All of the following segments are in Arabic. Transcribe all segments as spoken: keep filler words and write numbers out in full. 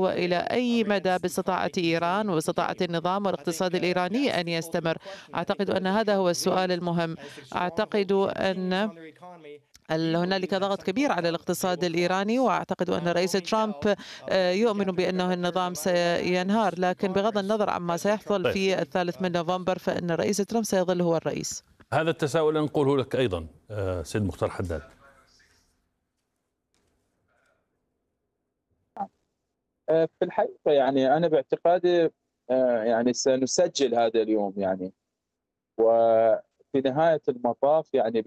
وإلى أي مدى باستطاعة إيران وباستطاعة النظام والاقتصاد الإيراني أن يستمر. أعتقد أن هذا هو السؤال المهم. أعتقد أن هنالك ضغط كبير على الاقتصاد الإيراني، وأعتقد أن الرئيس ترامب يؤمن بأنه النظام سينهار، لكن بغض النظر عما سيحصل في الثالث من نوفمبر فإن الرئيس ترامب سيظل هو الرئيس. هذا التساؤل نقوله لك أيضا سيد مختار حداد. في الحقيقة يعني أنا باعتقادي يعني سنسجل هذا اليوم يعني، وفي نهاية المطاف يعني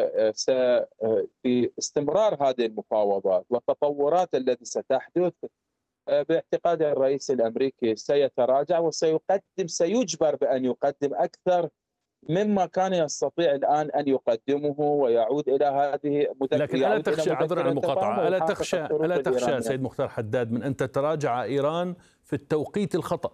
في استمرار هذه المفاوضات والتطورات التي ستحدث باعتقاد الرئيس الأمريكي سيتراجع وسيقدم سيجبر بأن يقدم أكثر مما كان يستطيع الآن أن يقدمه ويعود إلى هذه لكن ألا تخشى عذرا عن المقاطعة ألا تخشى ألا تخشى سيد مختار حداد من أن تتراجع إيران في التوقيت الخطأ؟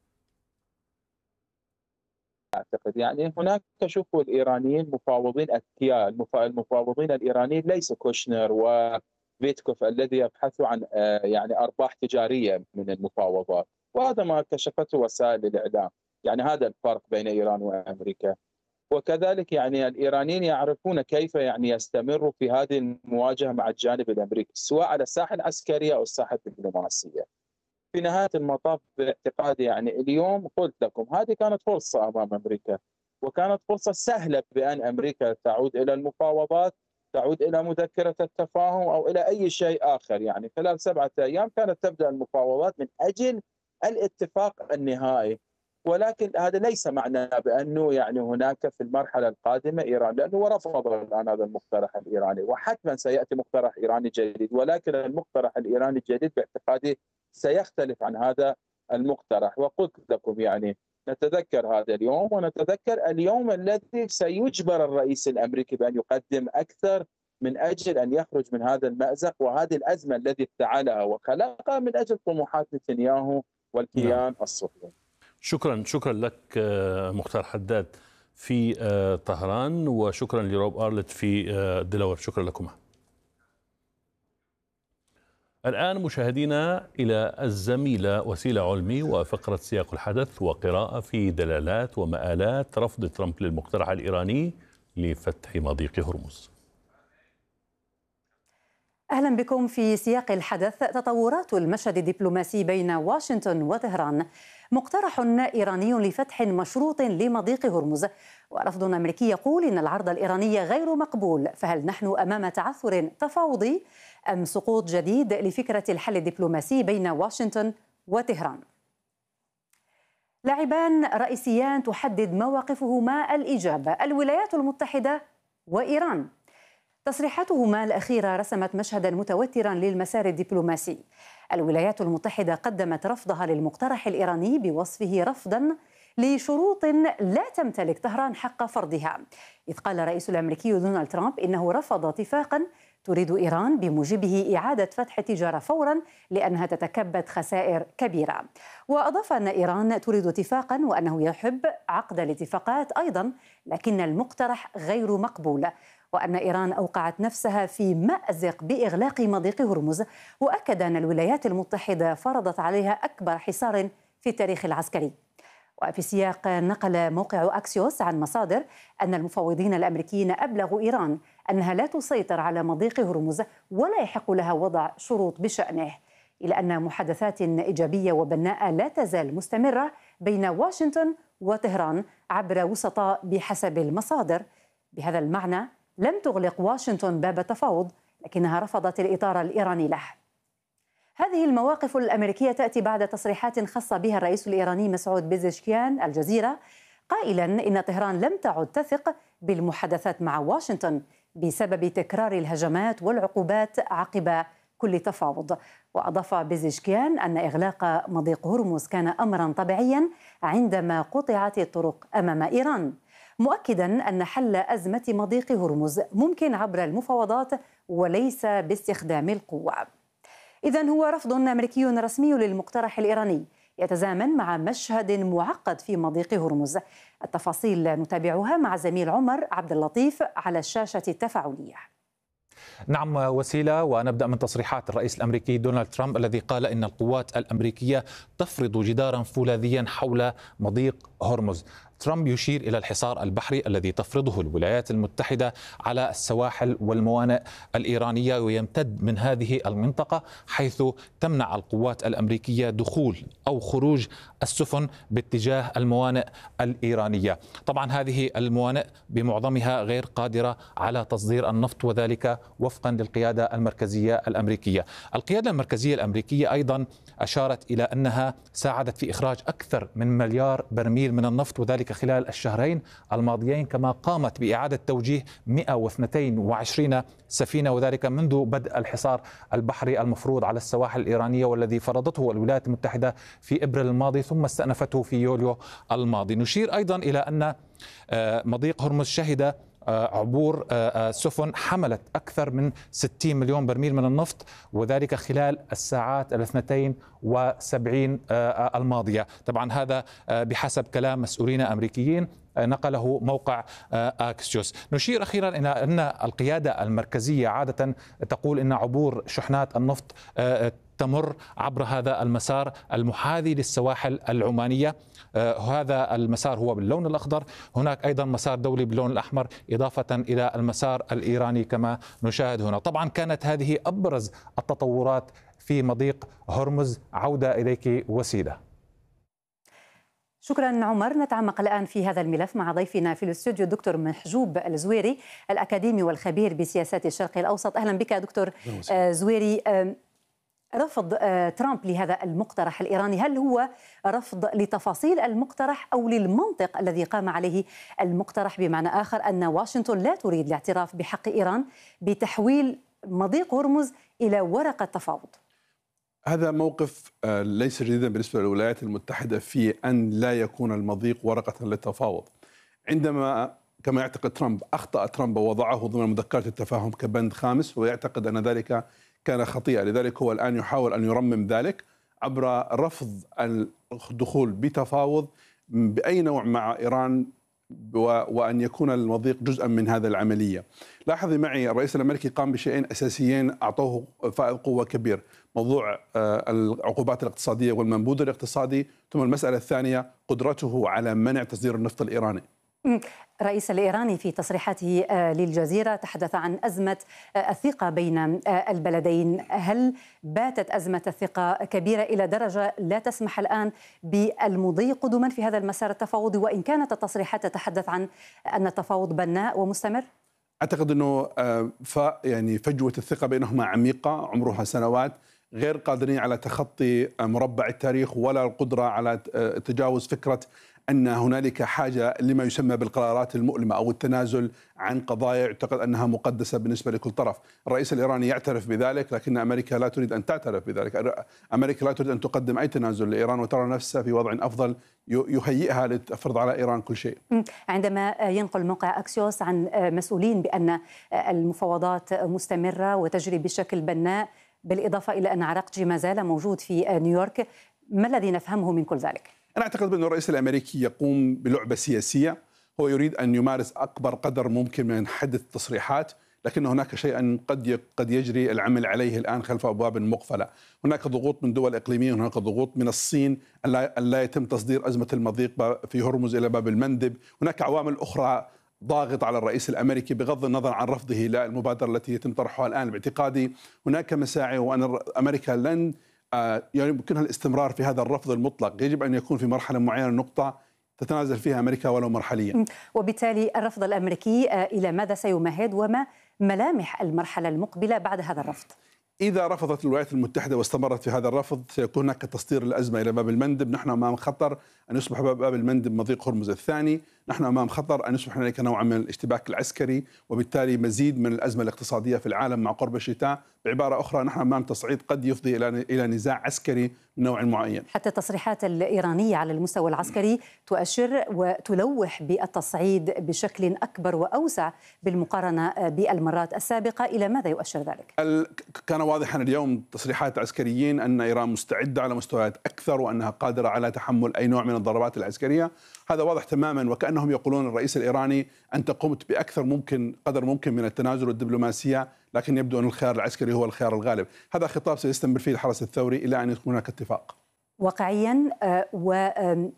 أعتقد يعني هناك شوفوا الإيرانيين مفاوضين أذكياء، المفاوضين الإيرانيين ليس كوشنر وفيتكوف الذي يبحثوا عن يعني أرباح تجارية من المفاوضات، وهذا ما كشفته وسائل الإعلام. يعني هذا الفرق بين إيران وأمريكا. وكذلك يعني الإيرانيين يعرفون كيف يعني يستمروا في هذه المواجهة مع الجانب الأمريكي سواء على الساحة العسكرية أو الساحة الدبلوماسية. في نهاية المطاف باعتقادي يعني اليوم قلت لكم هذه كانت فرصة أمام أمريكا، وكانت فرصة سهلة بأن أمريكا تعود إلى المفاوضات، تعود إلى مذكرة التفاهم أو إلى أي شيء آخر. يعني خلال سبعة أيام كانت تبدأ المفاوضات من أجل الاتفاق النهائي، ولكن هذا ليس معناه بأنه يعني هناك في المرحلة القادمة إيران، لأنه رفض الآن هذا المقترح الإيراني وحتما سيأتي مقترح إيراني جديد، ولكن المقترح الإيراني الجديد باعتقادي سيختلف عن هذا المقترح. وقلت لكم يعني نتذكر هذا اليوم ونتذكر اليوم الذي سيجبر الرئيس الأمريكي بأن يقدم أكثر من أجل أن يخرج من هذا المأزق وهذه الأزمة التي ابتعلها وخلقها من أجل طموحات نتنياهو والكيان الصهيوني. شكرا شكرا لك مختار حداد في طهران، وشكرا لروب أرلت في دلاور. شكرا لكما. الآن مشاهدينا إلى الزميلة وسيلة علمي وفقرة سياق الحدث وقراءة في دلالات ومآلات رفض ترامب للمقترح الإيراني لفتح مضيق هرمز. أهلا بكم في سياق الحدث. تطورات المشهد الدبلوماسي بين واشنطن وطهران. مقترح إيراني لفتح مشروط لمضيق هرمز، ورفض أمريكي يقول إن العرض الإيراني غير مقبول. فهل نحن أمام تعثر تفاوضي أم سقوط جديد لفكرة الحل الدبلوماسي بين واشنطن وطهران؟ لاعبان رئيسيان تحدد مواقفهما الإجابة: الولايات المتحدة وإيران. تصريحاتهما الأخيرة رسمت مشهدا متوترا للمسار الدبلوماسي. الولايات المتحدة قدمت رفضها للمقترح الإيراني بوصفه رفضا لشروط لا تمتلك طهران حق فرضها، إذ قال الرئيس الأمريكي دونالد ترامب إنه رفض اتفاقا تريد إيران بموجبه إعادة فتح التجارة فورا لأنها تتكبد خسائر كبيرة. وأضاف أن إيران تريد اتفاقا وأنه يحب عقد الاتفاقات أيضا، لكن المقترح غير مقبول، وأن إيران أوقعت نفسها في مأزق بإغلاق مضيق هرمز. وأكد أن الولايات المتحدة فرضت عليها أكبر حصار في التاريخ العسكري. وفي سياق نقل موقع أكسيوس عن مصادر أن المفوضين الأمريكيين أبلغوا إيران أنها لا تسيطر على مضيق هرمز ولا يحق لها وضع شروط بشأنه، إلى أن محادثات إيجابية وبناءة لا تزال مستمرة بين واشنطن وطهران عبر وسطاء بحسب المصادر. بهذا المعنى لم تغلق واشنطن باب التفاوض، لكنها رفضت الإطار الإيراني له. هذه المواقف الأمريكية تأتي بعد تصريحات خاصة بها الرئيس الإيراني مسعود بيزشكيان الجزيرة، قائلا إن طهران لم تعد تثق بالمحادثات مع واشنطن بسبب تكرار الهجمات والعقوبات عقب كل تفاوض. وأضاف بيزشكيان أن إغلاق مضيق هرمز كان أمرا طبيعيا عندما قطعت الطرق أمام إيران، مؤكدا أن حل أزمة مضيق هرمز ممكن عبر المفاوضات وليس باستخدام القوة. إذن هو رفض أمريكي رسمي للمقترح الإيراني يتزامن مع مشهد معقد في مضيق هرمز. التفاصيل نتابعها مع زميل عمر عبد اللطيف على الشاشة التفاعلية. نعم وسيلة، ونبدأ من تصريحات الرئيس الأمريكي دونالد ترامب الذي قال إن القوات الأمريكية تفرض جدارا فولاذيا حول مضيق هرمز. ترامب يشير إلى الحصار البحري الذي تفرضه الولايات المتحدة على السواحل والموانئ الإيرانية، ويمتد من هذه المنطقة حيث تمنع القوات الأمريكية دخول أو خروج السفن باتجاه الموانئ الإيرانية. طبعا هذه الموانئ بمعظمها غير قادرة على تصدير النفط، وذلك وفقا للقيادة المركزية الأمريكية. القيادة المركزية الأمريكية أيضا أشارت إلى أنها ساعدت في إخراج أكثر من مليار برميل من النفط، وذلك خلال الشهرين الماضيين، كما قامت بإعادة توجيه مئة واثنين وعشرين سفينة، وذلك منذ بدء الحصار البحري المفروض على السواحل الإيرانية والذي فرضته الولايات المتحدة في إبريل الماضي ثم استأنفته في يوليو الماضي. نشير أيضا إلى أن مضيق هرمز شهد عبور سفن حملت أكثر من ستين مليون برميل من النفط، وذلك خلال الساعات الاثنتين وسبعين الماضية. طبعا هذا بحسب كلام مسؤولين أمريكيين نقله موقع أكسيوس. نشير أخيرا إلى أن القيادة المركزية عادة تقول إن عبور شحنات النفط تمر عبر هذا المسار المحاذي للسواحل العمانية. هذا المسار هو باللون الأخضر، هناك أيضا مسار دولي باللون الأحمر، إضافة إلى المسار الإيراني كما نشاهد هنا. طبعا كانت هذه أبرز التطورات في مضيق هرمز. عودة إليك وسيلة. شكرا عمر. نتعمق الآن في هذا الملف مع ضيفنا في الاستوديو الدكتور محجوب الزويري، الأكاديمي والخبير بسياسات الشرق الأوسط. أهلا بك دكتور زويري. رفض ترامب لهذا المقترح الإيراني، هل هو رفض لتفاصيل المقترح أو للمنطق الذي قام عليه المقترح؟ بمعنى آخر أن واشنطن لا تريد الاعتراف بحق إيران بتحويل مضيق هرمز إلى ورقة تفاوض. هذا موقف ليس جديدا بالنسبة للولايات المتحدة في أن لا يكون المضيق ورقة للتفاوض. عندما كما يعتقد ترامب أخطأ ترامب ووضعه ضمن مذكرات التفاهم كبند خامس، ويعتقد أن ذلك كان خطيئة، لذلك هو الآن يحاول أن يرمم ذلك عبر رفض الدخول بتفاوض بأي نوع مع إيران، وأن يكون المضيق جزءا من هذا العملية. لاحظي معي الرئيس الأمريكي قام بشيئين أساسيين أعطوه فائض قوة كبير: موضوع العقوبات الاقتصادية والمنبوذ الاقتصادي، ثم المسألة الثانية قدرته على منع تصدير النفط الإيراني. الرئيس الإيراني في تصريحاته للجزيرة تحدث عن أزمة الثقة بين البلدين. هل باتت أزمة الثقة كبيرة إلى درجة لا تسمح الآن بالمضي قدما في هذا المسار التفاوضي، وإن كانت التصريحات تتحدث عن أن التفاوض بناء ومستمر؟ أعتقد أنه ف يعني فجوة الثقة بينهما عميقة عمرها سنوات، غير قادرين على تخطي مربع التاريخ ولا القدرة على تجاوز فكرة أن هنالك حاجة لما يسمى بالقرارات المؤلمة أو التنازل عن قضايا يعتقد أنها مقدسة بالنسبة لكل طرف. الرئيس الإيراني يعترف بذلك، لكن أمريكا لا تريد أن تعترف بذلك. أمريكا لا تريد أن تقدم أي تنازل لإيران، وترى نفسها في وضع أفضل يهيئها لتفرض على إيران كل شيء. عندما ينقل موقع أكسيوس عن مسؤولين بأن المفاوضات مستمرة وتجري بشكل بناء، بالإضافة إلى أن عراقجي ما زال موجود في نيويورك، ما الذي نفهمه من كل ذلك؟ أنا أعتقد أن الرئيس الأمريكي يقوم بلعبة سياسية. هو يريد أن يمارس أكبر قدر ممكن من حدث التصريحات، لكن هناك شيئا قد قد يجري العمل عليه الآن خلف أبواب مقفلة. هناك ضغوط من دول إقليمية، هناك ضغوط من الصين أن لا يتم تصدير أزمة المضيق في هرمز إلى باب المندب. هناك عوامل أخرى ضاغط على الرئيس الأمريكي بغض النظر عن رفضه للمبادرة التي يتم طرحها الآن. باعتقادي هناك مساعي، وأن أمريكا لن يمكنها الاستمرار في هذا الرفض المطلق. يجب أن يكون في مرحلة معينة نقطة تتنازل فيها أمريكا ولو مرحليا. وبالتالي الرفض الأمريكي إلى ماذا سيمهد، وما ملامح المرحلة المقبلة بعد هذا الرفض؟ إذا رفضت الولايات المتحدة واستمرت في هذا الرفض سيكون هناك تصدير الأزمة إلى باب المندب. نحن أمام خطر أن يصبح باب المندب مضيق هرمز الثاني. نحن أمام خطر أن يصبح هناك نوع من الاشتباك العسكري، وبالتالي مزيد من الأزمة الاقتصادية في العالم مع قرب الشتاء. بعبارة أخرى نحن أمام تصعيد قد يفضي إلى إلى نزاع عسكري من نوع معين. حتى التصريحات الإيرانية على المستوى العسكري تؤشر وتلوح بالتصعيد بشكل أكبر وأوسع بالمقارنة بالمرات السابقة. إلى ماذا يؤشر ذلك؟ كان واضحا اليوم تصريحات عسكريين أن إيران مستعدة على مستويات أكثر، وأنها قادرة على تحمل أي نوع من الضربات العسكرية. هذا واضح تماما، وكأنهم يقولون الرئيس الإيراني أنت قمت بأكثر ممكن قدر ممكن من التنازل والدبلوماسية، لكن يبدو أن الخيار العسكري هو الخيار الغالب. هذا خطاب سيستمر فيه الحرس الثوري إلى أن يكون هناك اتفاق. واقعيا وعمليا،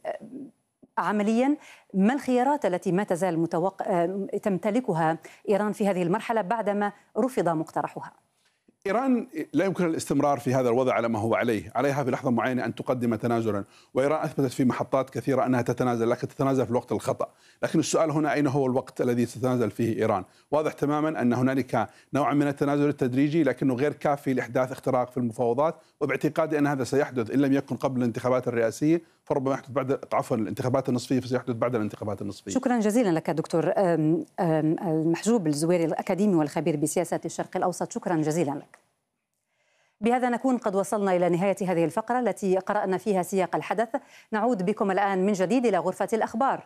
ما الخيارات التي ما تزال متوق... تمتلكها إيران في هذه المرحلة بعدما رفض مقترحها؟ إيران لا يمكن الاستمرار في هذا الوضع على ما هو عليه، عليها في لحظة معينة أن تقدم تنازلا، وإيران أثبتت في محطات كثيرة أنها تتنازل، لكن تتنازل في الوقت الخطأ. لكن السؤال هنا أين هو الوقت الذي تتنازل فيه إيران؟ واضح تماما أن هنالك نوع من التنازل التدريجي لكنه غير كافي لإحداث اختراق في المفاوضات، وباعتقادي أن هذا سيحدث إن لم يكن قبل الانتخابات الرئاسية فربما يحدث بعد عفوا الانتخابات النصفية، فسيحدث بعد الانتخابات النصفية. شكرا جزيلا لك دكتور المحجوب الزويري الأكاديمي والخبير بسياسة الشرق الأوسط، شكرا جزيلا لك. بهذا نكون قد وصلنا إلى نهاية هذه الفقرة التي قرأنا فيها سياق الحدث. نعود بكم الآن من جديد إلى غرفة الأخبار.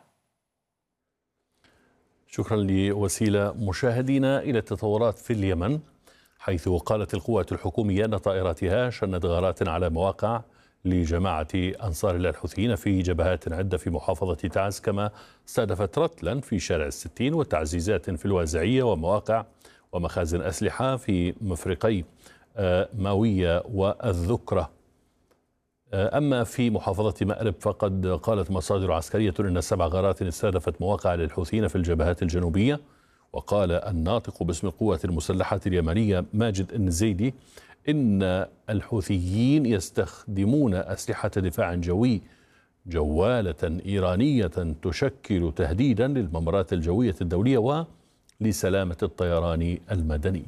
شكرا لوسيلة. مشاهدينا إلى التطورات في اليمن، حيث قالت القوات الحكومية أن طائراتها شنت غارات على مواقع لجماعة أنصار الله الحوثيين في جبهات عدة في محافظة تعز، كما استهدفت رتلا في شارع الستين وتعزيزات في الوازعية ومواقع ومخازن أسلحة في مفرقي ماوية والذكرة. أما في محافظة مأرب فقد قالت مصادر عسكرية أن سبع غارات استهدفت مواقع للحوثيين في الجبهات الجنوبية. وقال الناطق باسم القوات المسلحة اليمنية ماجد النزيدي إن الحوثيين يستخدمون أسلحة دفاع جوي جوالة إيرانية تشكل تهديدا للممرات الجوية الدولية ولسلامة الطيران المدني.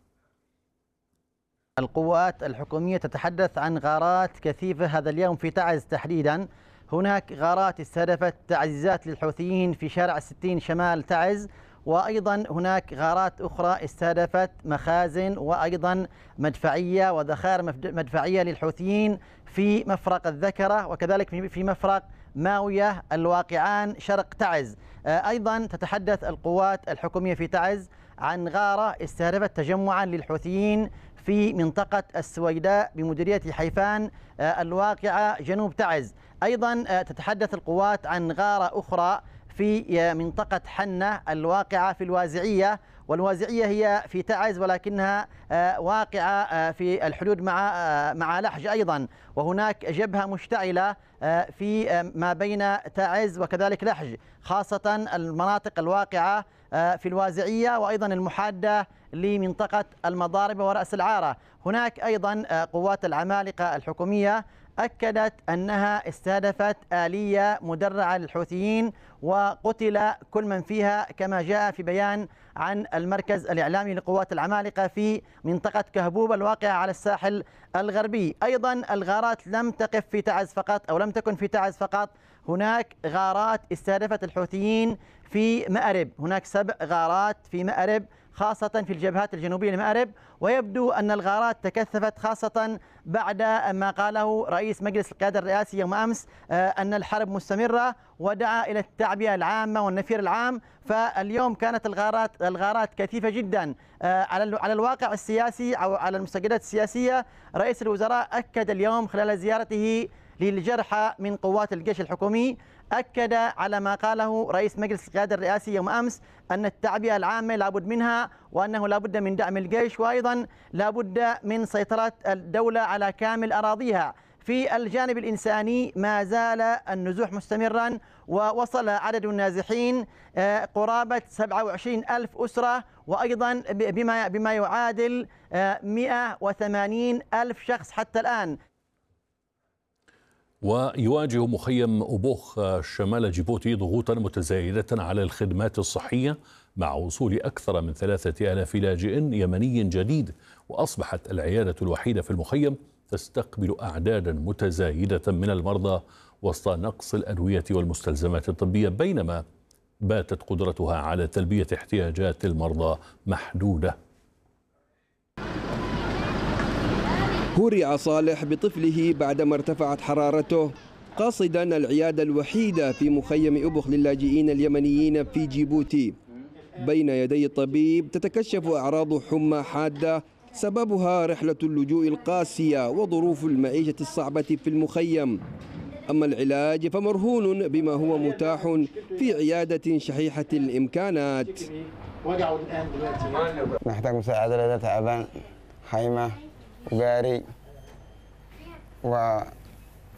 القوات الحكومية تتحدث عن غارات كثيفة هذا اليوم في تعز تحديدا. هناك غارات استهدفت تعزيزات للحوثيين في شارع الستين شمال تعز، وأيضا هناك غارات أخرى استهدفت مخازن وأيضا مدفعية وذخائر مدفعية للحوثيين في مفرق الذكرة وكذلك في مفرق ماوية الواقعان شرق تعز. أيضا تتحدث القوات الحكومية في تعز عن غارة استهدفت تجمعا للحوثيين في منطقة السويداء بمديرية حيفان الواقعة جنوب تعز. أيضا تتحدث القوات عن غارة أخرى في منطقة حنة الواقعة في الوازعية، والوازعية هي في تعز ولكنها واقعة في الحدود مع مع لحج أيضا، وهناك جبهة مشتعلة في ما بين تعز وكذلك لحج، خاصة المناطق الواقعة في الوازعية وأيضا المحادة لمنطقة المضاربة ورأس العارة. هناك أيضا قوات العمالقة الحكومية أكدت أنها استهدفت آلية مدرعة للحوثيين وقتل كل من فيها، كما جاء في بيان عن المركز الإعلامي لقوات العمالقة في منطقة كهبوب الواقعة على الساحل الغربي. أيضا الغارات لم تقف في تعز فقط أو لم تكن في تعز فقط، هناك غارات استهدفت الحوثيين في مأرب، هناك سبع غارات في مأرب خاصة في الجبهات الجنوبية لمأرب، ويبدو أن الغارات تكثفت خاصة بعد ما قاله رئيس مجلس القيادة الرئاسي يوم أمس أن الحرب مستمرة ودعا إلى التعبئة العامة والنفير العام. فاليوم كانت الغارات الغارات كثيفة جدا على على الواقع السياسي أو على المستجدات السياسية. رئيس الوزراء أكد اليوم خلال زيارته للجرحى من قوات الجيش الحكومي، أكد على ما قاله رئيس مجلس القيادة الرئاسي يوم أمس أن التعبئة العامة لابد منها، وأنه لابد من دعم الجيش، وأيضا لابد من سيطرة الدولة على كامل أراضيها. في الجانب الإنساني ما زال النزوح مستمرا، ووصل عدد النازحين قرابة سبعة وعشرين ألف أسرة، وأيضا بما بما يعادل مئة وثمانين ألف شخص حتى الآن. ويواجه مخيم أبوخ شمال جيبوتي ضغوطا متزايدة على الخدمات الصحية مع وصول أكثر من ثلاثة آلاف لاجئ يمني جديد، وأصبحت العيادة الوحيدة في المخيم تستقبل أعدادا متزايدة من المرضى وسط نقص الأدوية والمستلزمات الطبية، بينما باتت قدرتها على تلبية احتياجات المرضى محدودة. هورع صالح بطفله بعدما ارتفعت حرارته قاصدا العيادة الوحيدة في مخيم أبوخ للاجئين اليمنيين في جيبوتي. بين يدي الطبيب تتكشف أعراض حمى حادة سببها رحلة اللجوء القاسية وظروف المعيشة الصعبة في المخيم. أما العلاج فمرهون بما هو متاح في عيادة شحيحة الإمكانات. وقعوا الآن دلوقتي؟ نحتاج مساعدة، لدى تعبان، خيمة وقاري و